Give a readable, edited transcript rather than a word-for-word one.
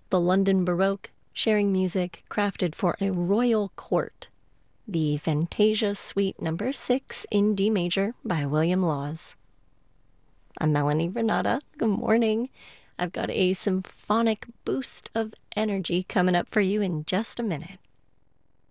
the London Baroque, sharing music crafted for a royal court. The Fantasia Suite Number 6 in D major by William Laws. I'm Melanie Renata. Good morning. I've got a symphonic boost of energy coming up for you in just a minute.